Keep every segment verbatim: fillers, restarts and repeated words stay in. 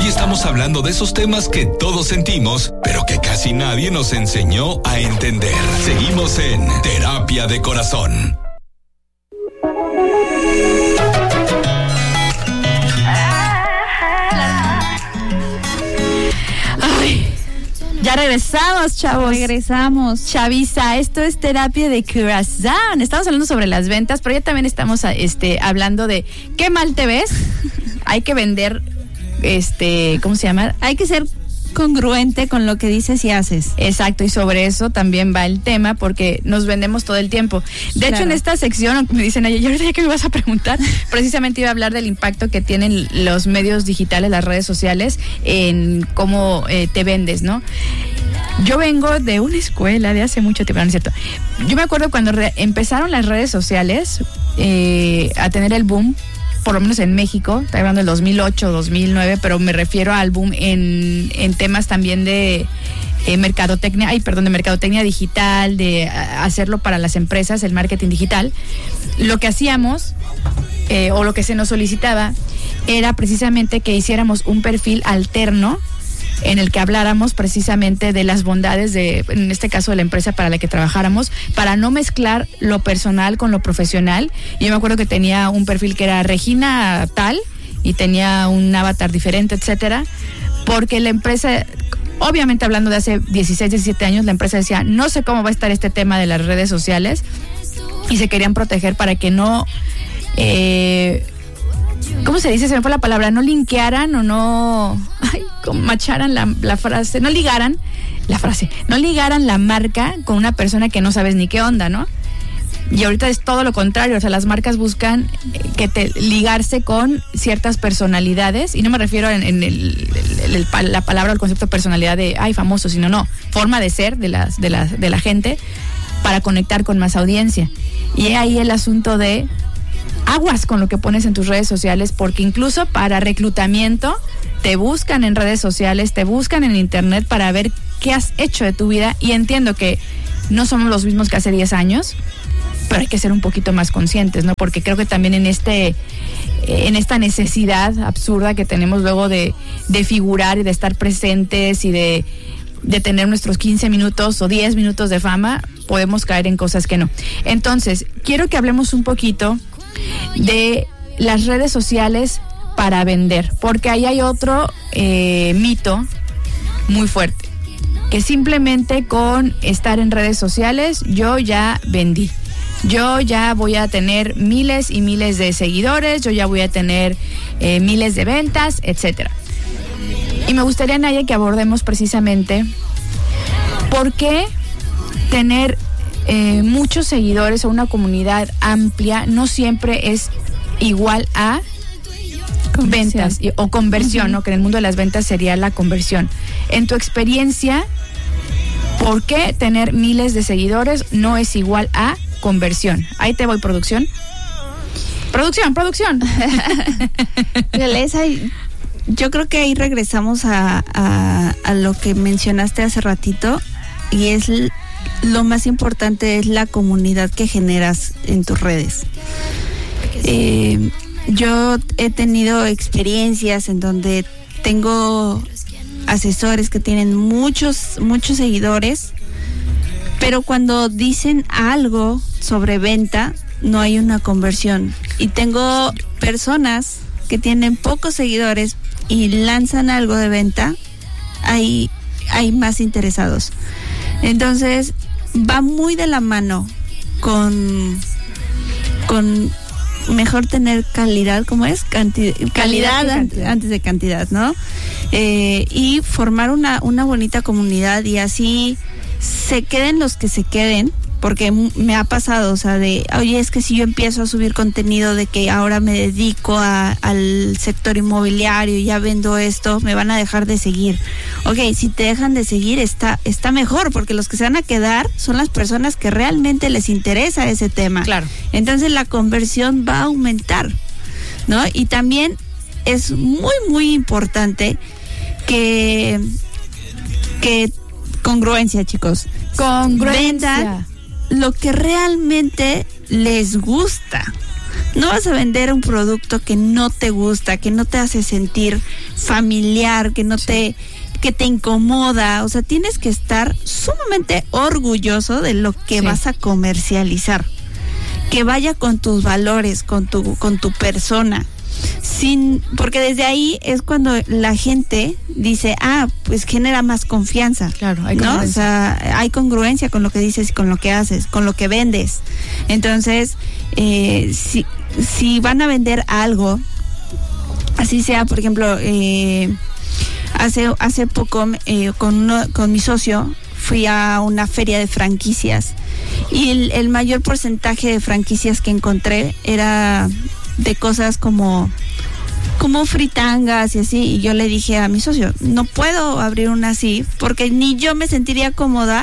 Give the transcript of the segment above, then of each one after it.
estamos hablando de esos temas que todos sentimos, pero que casi nadie nos enseñó a entender. Seguimos en Terapia de Corazón. Ay, ya regresamos, chavos. Regresamos. Chaviza, esto es Terapia de Corazón. Estamos hablando sobre las ventas, pero ya también estamos este, hablando de qué mal te ves. Hay que vender, este, ¿cómo se llama? Hay que ser congruente con lo que dices y haces. Exacto, y sobre eso también va el tema, porque nos vendemos todo el tiempo. De claro. hecho, en esta sección me dicen, ¿y ahorita ya que me vas a preguntar? Precisamente iba a hablar del impacto que tienen los medios digitales, las redes sociales, en cómo eh, te vendes, ¿no? Yo vengo de una escuela de hace mucho tiempo, no es cierto. Yo me acuerdo cuando re- empezaron las redes sociales eh, a tener el boom, por lo menos en México, estoy hablando del dos mil ocho, dos mil nueve, pero me refiero al boom en, en temas también de eh, mercadotecnia, ay, perdón, de mercadotecnia digital, de a, hacerlo para las empresas, el marketing digital. Lo que hacíamos, eh, o lo que se nos solicitaba, era precisamente que hiciéramos un perfil alterno en el que habláramos precisamente de las bondades de, en este caso, de la empresa para la que trabajáramos, para no mezclar lo personal con lo profesional. Yo me acuerdo que tenía un perfil que era Regina tal, y tenía un avatar diferente, etcétera, porque la empresa, obviamente hablando de hace dieciséis, diecisiete años, la empresa decía, no sé cómo va a estar este tema de las redes sociales, y se querían proteger para que no... Eh, ¿Cómo se dice? Se me fue la palabra. No linkearan o no... Ay, como macharan la, la frase. No ligaran la frase. No ligaran la marca con una persona que no sabes ni qué onda, ¿no? Y ahorita es todo lo contrario. O sea, las marcas buscan que te ligarse con ciertas personalidades. Y no me refiero en, en el, el, el, la palabra o el concepto de personalidad de, ay, famoso, sino no. Forma de ser de, las, de, la, de la gente para conectar con más audiencia. Y ahí el asunto de... aguas con lo que pones en tus redes sociales, porque incluso para reclutamiento te buscan en redes sociales, te buscan en internet para ver qué has hecho de tu vida. Y entiendo que no somos los mismos que hace diez años, pero hay que ser un poquito más conscientes, ¿no? Porque creo que también en este en esta necesidad absurda que tenemos luego de, de figurar y de estar presentes y de, de tener nuestros quince minutos o diez minutos de fama, podemos caer en cosas que no. Entonces, quiero que hablemos un poquito de las redes sociales para vender, porque ahí hay otro eh, mito muy fuerte, que simplemente con estar en redes sociales yo ya vendí, yo ya voy a tener miles y miles de seguidores, yo ya voy a tener eh, miles de ventas, etcétera. Y me gustaría, Naya, que abordemos precisamente por qué tener Eh, muchos seguidores o una comunidad amplia no siempre es igual a conversión. Ventas y, o conversión, uh-huh. ¿no? Que en el mundo de las ventas sería la conversión. En tu experiencia, ¿por qué tener miles de seguidores no es igual a conversión? Ahí te voy, producción. Producción, producción. Yo creo que ahí regresamos a, a, a lo que mencionaste hace ratito, y es l- lo más importante es la comunidad que generas en tus redes. Eh, yo he tenido experiencias en donde tengo asesores que tienen muchos, muchos seguidores, pero cuando dicen algo sobre venta, no hay una conversión. Y tengo personas que tienen pocos seguidores y lanzan algo de venta, hay, hay más interesados. Entonces, va muy de la mano con, con mejor tener calidad, ¿cómo es? Canti- calidad, calidad antes, antes de cantidad, ¿no? Eh, y formar una, una bonita comunidad, y así se queden los que se queden, porque me ha pasado, o sea, de, oye, es que si yo empiezo a subir contenido de que ahora me dedico a, al sector inmobiliario y ya vendo esto, me van a dejar de seguir. Ok, si te dejan de seguir está, está mejor, porque los que se van a quedar son las personas que realmente les interesa ese tema. Claro. Entonces la conversión va a aumentar, ¿no? Y también es muy, muy importante que, que congruencia, chicos. Congruencia. Vendan lo que realmente les gusta, No vas a vender un producto que no te gusta, que no te hace sentir familiar, que no sí. te que te incomoda. O sea, tienes que estar sumamente orgulloso de lo que sí. vas a comercializar. Que vaya con tus valores, con tu con tu persona. Sin, porque desde ahí es cuando la gente dice, ah, pues genera más confianza. Claro, hay ¿no? O sea, hay congruencia con lo que dices y con lo que haces, con lo que vendes. Entonces, eh, si, si van a vender algo, así sea, por ejemplo, eh, hace hace poco eh, con uno, con mi socio fui a una feria de franquicias y el, el mayor porcentaje de franquicias que encontré era de cosas como como fritangas y así, y yo le dije a mi socio, no puedo abrir una así porque ni yo me sentiría cómoda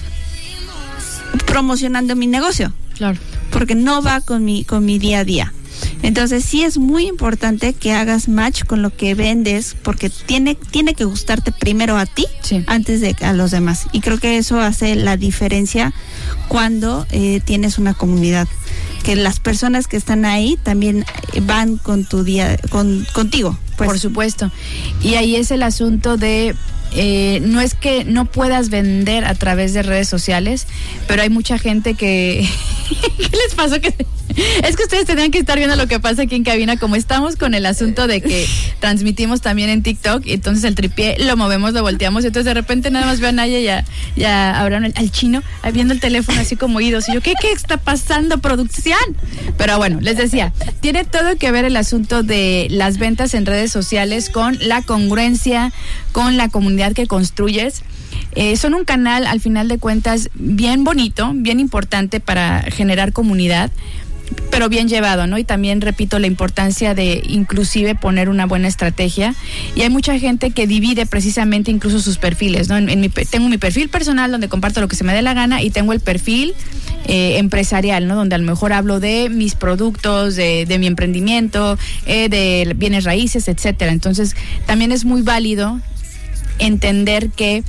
promocionando mi negocio. Claro. Porque no va con mi con mi día a día. Entonces sí es muy importante que hagas match con lo que vendes, porque tiene tiene que gustarte primero a ti, sí. antes de a los demás. Y creo que eso hace la diferencia cuando eh, tienes una comunidad, que las personas que están ahí también van con tu día, con contigo. Pues. Por supuesto. Y ahí es el asunto de Eh, no es que no puedas vender a través de redes sociales, pero hay mucha gente que ¿qué les pasó? Que es que ustedes tendrían que estar viendo lo que pasa aquí en cabina, como estamos con el asunto de que transmitimos también en TikTok, y entonces el tripié lo movemos, lo volteamos, y entonces de repente nada más veo a Naya y ya, ya Abraham, al chino viendo el teléfono así como oídos, y yo, ¿qué, qué está pasando, producción? Pero bueno, les decía, tiene todo que ver el asunto de las ventas en redes sociales con la congruencia, con la comunidad que construyes. Eh, son un canal, al final de cuentas, bien bonito, bien importante para generar comunidad, pero bien llevado, ¿no? Y también repito la importancia de inclusive poner una buena estrategia, y hay mucha gente que divide precisamente incluso sus perfiles, ¿no? En, en mi, tengo mi perfil personal donde comparto lo que se me dé la gana, y tengo el perfil eh, empresarial, ¿no? Donde a lo mejor hablo de mis productos, de, de mi emprendimiento, eh, de bienes raíces, etcétera. Entonces también es muy válido entender que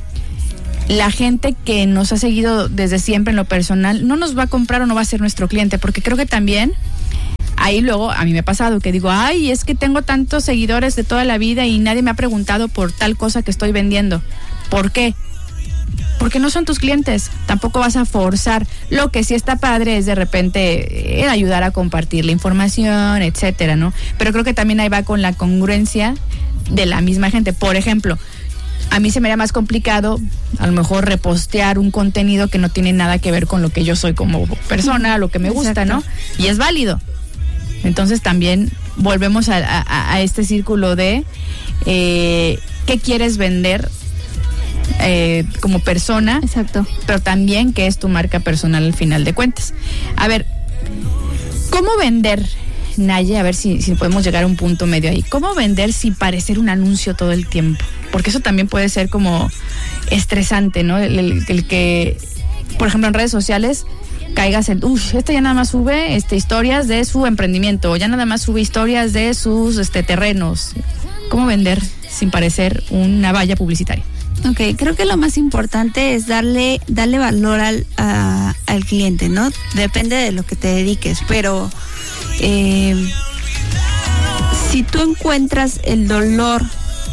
la gente que nos ha seguido desde siempre en lo personal no nos va a comprar o no va a ser nuestro cliente, porque creo que también ahí luego a mí me ha pasado que digo, ay, es que tengo tantos seguidores de toda la vida y nadie me ha preguntado por tal cosa que estoy vendiendo. ¿Por qué? Porque no son tus clientes, tampoco vas a forzar. Lo que sí está padre es de repente eh, ayudar a compartir la información, etcétera, ¿no? Pero creo que también ahí va con la congruencia de la misma gente. Por ejemplo, a mí se me haría más complicado a lo mejor repostear un contenido que no tiene nada que ver con lo que yo soy como persona, lo que me gusta, exacto, ¿no? Y es válido. Entonces también volvemos a, a, a este círculo de eh, qué quieres vender eh, como persona, exacto, pero también qué es tu marca personal al final de cuentas. A ver, ¿cómo vender, Naye? A ver si, si podemos llegar a un punto medio ahí. ¿Cómo vender sin parecer un anuncio todo el tiempo? Porque eso también puede ser como estresante, ¿no? El, el, el que, por ejemplo, en redes sociales caigas en, uff, este ya nada más sube este, historias de su emprendimiento, o ya nada más sube historias de sus este, terrenos. ¿Cómo vender sin parecer una valla publicitaria? Ok, creo que lo más importante es darle darle valor al, a, al cliente, ¿no? Depende de lo que te dediques, pero eh, si tú encuentras el dolor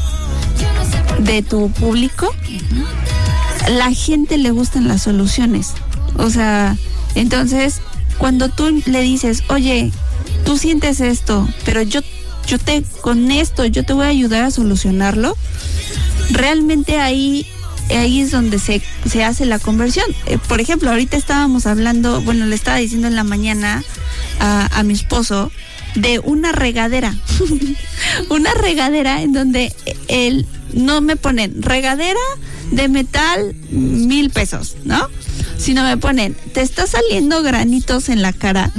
de tu público, uh-huh, la gente le gustan las soluciones. O sea, entonces, cuando tú le dices, oye, tú sientes esto, pero yo, yo te, con esto, yo te voy a ayudar a solucionarlo, realmente ahí, ahí es donde se, se hace la conversión. Eh, por ejemplo, ahorita estábamos hablando, bueno, le estaba diciendo en la mañana a, a mi esposo de una regadera, una regadera en donde él no me ponen regadera de metal mil pesos, ¿no? Sino me ponen, te están saliendo granitos en la cara.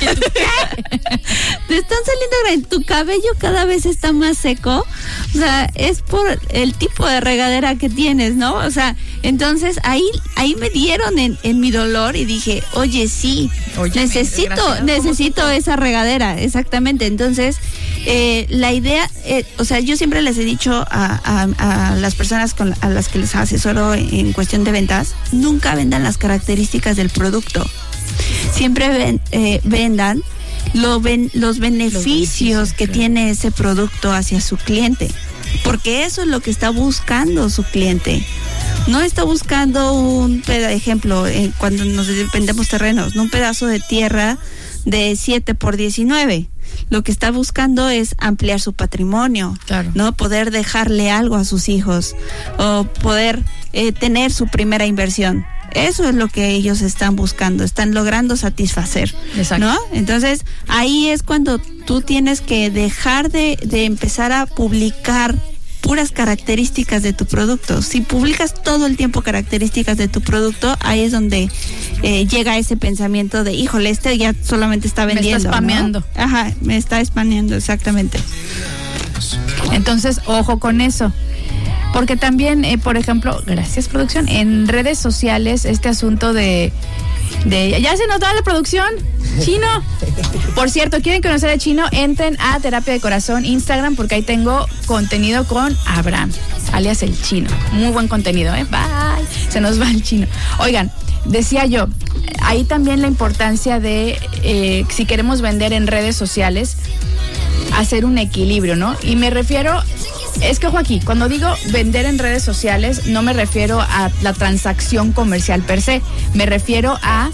Te están saliendo granitos, tu cabello cada vez está más seco. O sea, es por el tipo de regadera que tienes, ¿no? O sea, entonces ahí ahí me dieron en, en mi dolor y dije, oye, sí, oye, necesito necesito esa regadera, exactamente. Entonces, eh, la idea, eh, o sea, yo siempre les he dicho a, a, a las personas con, a las que les asesoro en, en cuestión de ventas, nunca vendan las características del producto. Siempre ven, eh, vendan lo ben, los beneficios, los beneficios que claro. tiene ese producto hacia su cliente, porque eso es lo que está buscando su cliente. No está buscando un pedazo, ejemplo, eh, cuando nos vendemos terrenos, no un pedazo de tierra de siete por diecinueve. Lo que está buscando es ampliar su patrimonio, claro. ¿no? Poder dejarle algo a sus hijos o poder eh, tener su primera inversión. Eso es lo que ellos están buscando, están logrando satisfacer, Exacto. ¿no? Entonces, ahí es cuando tú tienes que dejar de, de empezar a publicar puras características de tu producto. Si publicas todo el tiempo características de tu producto, ahí es donde eh, llega ese pensamiento de, híjole, este ya solamente está vendiendo. Me está spameando. ¿no? Ajá, me está spameando, exactamente. Entonces, ojo con eso. Porque también, eh, por ejemplo, gracias producción, en redes sociales este asunto de, de ya se nos da la producción, Chino. Por cierto, quieren conocer a Chino, entren a Terapia de Corazón Instagram porque ahí tengo contenido con Abraham, alias el Chino. Muy buen contenido, ¿eh? Bye. Se nos va el Chino. Oigan, decía yo, ahí también la importancia de, eh, si queremos vender en redes sociales, hacer un equilibrio, ¿no? Y me refiero... Es que, ojo aquí, cuando digo vender en redes sociales, no me refiero a la transacción comercial per se, me refiero a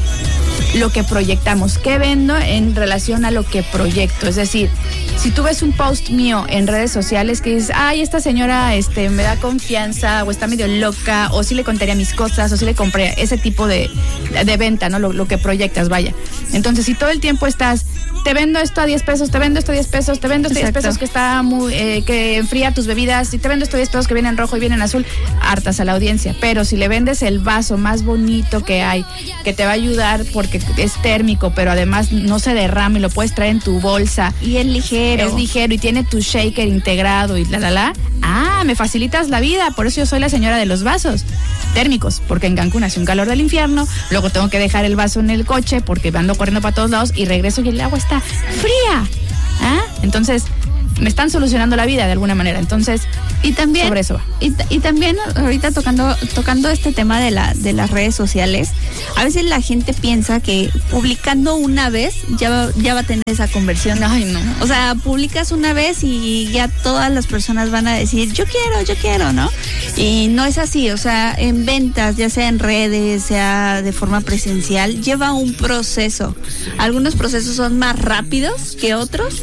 lo que proyectamos. ¿Qué vendo en relación a lo que proyecto? Es decir, si tú ves un post mío en redes sociales que dices, ay, esta señora este, me da confianza, o está medio loca, o sí le contaría mis cosas, o sí le compré, ese tipo de, de venta, ¿no? Lo, lo que proyectas, vaya. Entonces, si todo el tiempo estás, te vendo esto a diez pesos, te vendo esto a diez pesos, te vendo esto a diez pesos que está muy, eh, que enfría tus bebidas, y te vendo esto a diez pesos que viene en rojo y viene en azul, hartas a la audiencia. Pero si le vendes el vaso más bonito que hay, que te va a ayudar porque es térmico, pero además no se derrama y lo puedes traer en tu bolsa. Y es ligero. Es ligero y tiene tu shaker integrado y la, la, la. Ah, me facilitas la vida, por eso yo soy la señora de los vasos térmicos, porque en Cancún hace un calor del infierno, luego tengo que dejar el vaso en el coche porque ando corriendo para todos lados y regreso y el agua está fría. ¿Ah? Entonces, me están solucionando la vida de alguna manera. Entonces, y también sobre eso va. Y, y también ahorita tocando tocando este tema de la de las redes sociales, a veces la gente piensa que publicando una vez ya va, ya va a tener esa conversión. Ay, no. O sea, publicas una vez y ya todas las personas van a decir, yo quiero, yo quiero, ¿no? Y no es así. O sea, en ventas, ya sea en redes, sea de forma presencial, lleva un proceso. Algunos procesos son más rápidos que otros,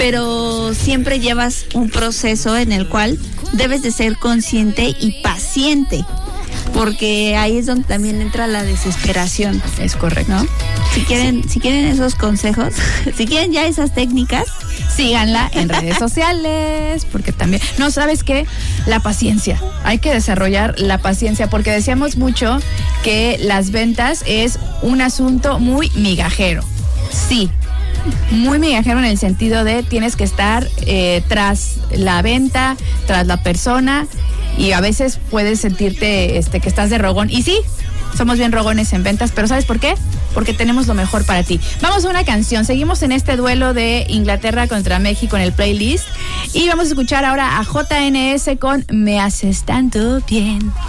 pero siempre Siempre llevas un proceso en el cual debes de ser consciente y paciente, porque ahí es donde también entra la desesperación. Es correcto, ¿no? Si quieren, si quieren esos consejos, si quieren ya esas técnicas, síganla en redes sociales, porque también, no, ¿sabes qué? La paciencia, hay que desarrollar la paciencia, porque decíamos mucho que las ventas es un asunto muy migajero. Sí, muy migajero en el sentido de tienes que estar eh, tras la venta, tras la persona, y a veces puedes sentirte este, que estás de rogón. Y sí, somos bien rogones en ventas, pero ¿sabes por qué? Porque tenemos lo mejor para ti. Vamos a una canción, seguimos en este duelo de Inglaterra contra México en el playlist, y vamos a escuchar ahora a J N S con Me Haces Tanto Bien.